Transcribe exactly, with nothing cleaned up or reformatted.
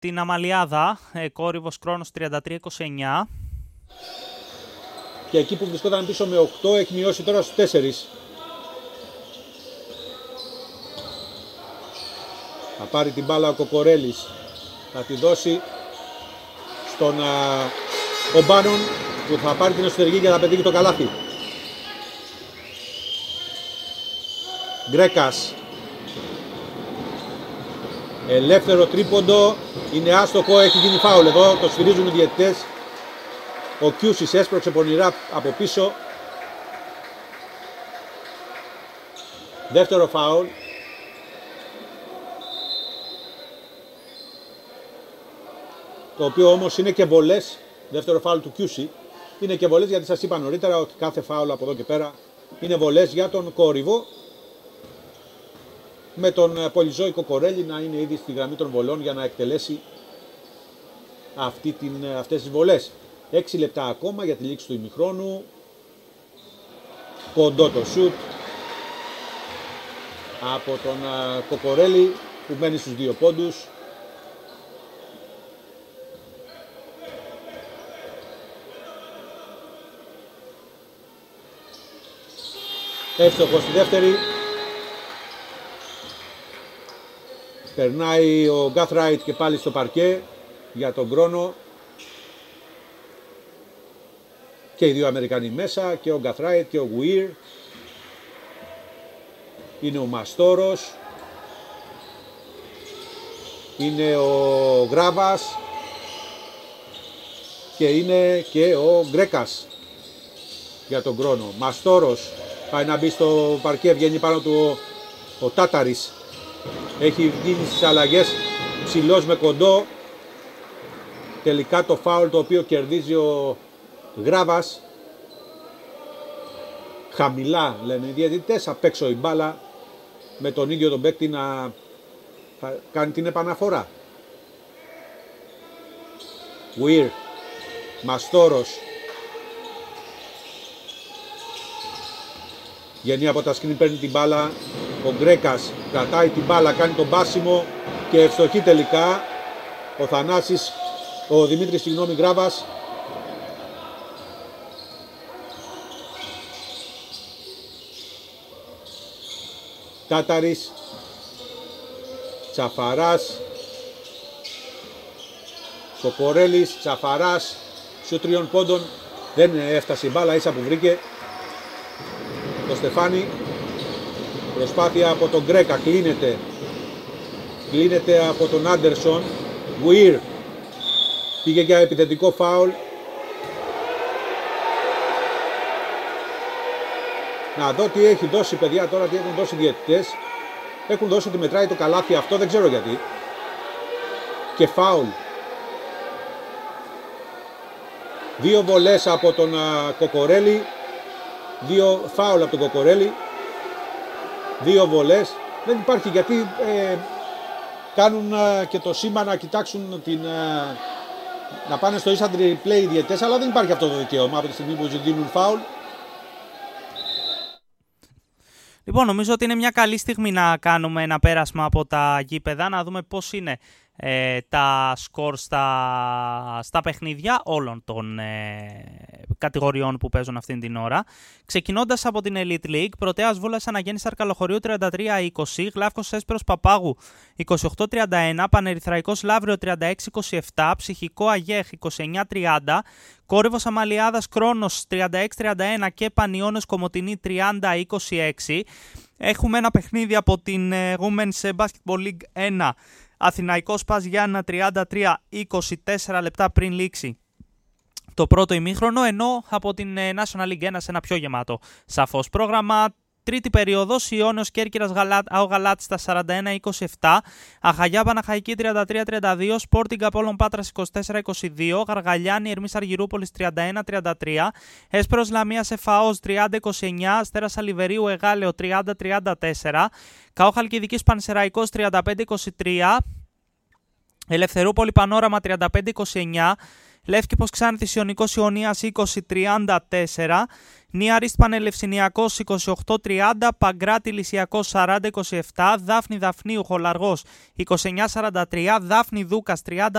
την Αμαλιάδα, ε, Κόρυβος Κρόνος τριάντα τρία είκοσι εννιά. Και εκεί που βρισκόταν πίσω με οκτώ έχει μειώσει τώρα στους τέσσερα. Θα πάρει την μπάλα ο Κοκορέλης. Θα τη δώσει στον Ομπάνον που θα πάρει την εσωτερική και θα πετύχει το καλάθι. Γκρέκας. Ελεύθερο τρίποντο. Είναι άστοχο, έχει γίνει φάουλ εδώ. Το σφυρίζουν οι διαιτητές. Ο Κιούσης έσπρωξε πονηρά από πίσω. Δεύτερο φάουλ. Το οποίο όμως είναι και βολές. Δεύτερο φάουλ του Κιούση. Είναι και βολές γιατί σας είπα νωρίτερα ότι κάθε φάουλ από εδώ και πέρα είναι βολές για τον Κόρυβο. Με τον Πολυζώη Κοκορέλη να είναι ήδη στη γραμμή των βολών για να εκτελέσει αυτή την, αυτές τις βολές. έξι λεπτά ακόμα για τη λήξη του ημιχρόνου. Κοντό το σουτ από τον Κοκορέλη που μένει στους δύο πόντους. Εύστοχο στη δεύτερη. Περνάει ο Γκάθραιτ και πάλι στο παρκέ για τον Κρόνο. Και οι δύο Αμερικανοί μέσα, και ο Γκάθραιτ και ο Γουίρ. Είναι ο Μαστόρος. Είναι ο Γράβας. Και είναι και ο Γκρέκας για τον Κρόνο. Μαστόρος πάει να μπει στο παρκέ, βγαίνει πάνω του ο, ο Τάταρης. Έχει γίνει στις αλλαγές ψηλός με κοντό. Τελικά το φάουλ το οποίο κερδίζει ο Γράβας. Χαμηλά λένε οι διαιτητές, απ' έξω η μπάλα με τον ίδιο τον παίκτη να θα κάνει την επαναφορά. Γουίρ, Μαστόρος. Γεννή από τα σκριν, παίρνει την μπάλα. Ο Γκρέκας κρατάει την μπάλα, κάνει τον πάσιμο και ευστοχεί τελικά. Ο Θανάσης, ο Δημήτρης συγγνώμη Γράβας. Τάταρης, Τσαφαράς, Κοκορέλης, Τσαφαράς, σου τριών πόντων. Δεν έφτασε η μπάλα, ίσα που βρήκε το Στεφάνι. Προσπάθεια από τον Γκρέκα, κλείνεται. Κλείνεται από τον Άντερσον. Γουίρ πήγε για επιθετικό φάουλ. Να δω τι έχει δώσει παιδιά τώρα, τι έχουν δώσει οι διαιτητές. Έχουν δώσει ότι μετράει το καλάθι αυτό, δεν ξέρω γιατί. Και φάουλ. Δύο βολές από τον α, Κοκορέλη. Δύο φάουλ από τον Κοκορέλη. Δύο βολές. Δεν υπάρχει γιατί ε, κάνουν α, και το σήμα να κοιτάξουν την... Α, να πάνε στο instant replay οι διαιτητές, αλλά δεν υπάρχει αυτό το δικαίωμα από τη στιγμή που δίνουν φάουλ. Λοιπόν, νομίζω ότι είναι μια καλή στιγμή να κάνουμε ένα πέρασμα από τα γήπεδα, να δούμε πώς είναι ε, τα σκορ στα, στα παιχνίδια όλων των ε, κατηγοριών που παίζουν αυτήν την ώρα. Ξεκινώντας από την Elite League, Πρωτέας Βόλας Αναγέννης Αρκαλοχωρίου τριάντα τρία είκοσι, Γλάφκος Έσπερος Παπάγου είκοσι οκτώ τριάντα ένα, Πανερυθραϊκός Λαύριο τριάντα έξι είκοσι επτά, Ψυχικό Αγέχ είκοσι εννιά τριάντα, Κόρυβος Αμαλιάδας Κρόνος τριάντα έξι τριάντα ένα και Πανιώνες Κομοτηνή τριάντα είκοσι έξι. Έχουμε ένα παιχνίδι από την Women's Basketball League ένα, Αθηναϊκός Πας Γιάννα τριάντα τρία είκοσι τέσσερα λεπτά πριν λήξει το πρώτο ημίχρονο, ενώ από την National League ένα σε ένα πιο γεμάτο σαφώς πρόγραμμα. Τρίτη περίοδος, Ιόνιος Κέρκυρας ΑΟ Γαλάτη στα σαράντα ένα είκοσι επτά, Αχαγιά Παναχαϊκή τριάντα τρία τριάντα δύο, Sporting Απόλλων Πάτρας είκοσι τέσσερα είκοσι δύο, Γαργαλιάνη Ερμής Αργυρούπολης τριάντα ένα τριάντα τρία, Έσπερος Λαμίας Εφαός τριάντα είκοσι εννιά, Αστέρας Αλιβερίου Εγάλεο τριάντα τριάντα τέσσερα, ΚΑΟ Χαλκιδικής Πανσεραϊκός τριάντα πέντε είκοσι τρία, Ελευθερούπολη Πανόραμα τριάντα πέντε είκοσι εννιά, Λεύκηπος Ξάνθης Ιωνικός Ιωνίας είκοσι τριάντα τέσσερα, Νιάρης Πανελευσηνιακός είκοσι οκτώ τριάντα, Παγκράτη Λυσιακός σαράντα είκοσι επτά, Δάφνη Δαφνίου Χολαργός είκοσι εννιά σαράντα τρία, Δάφνη Δούκας τριάντα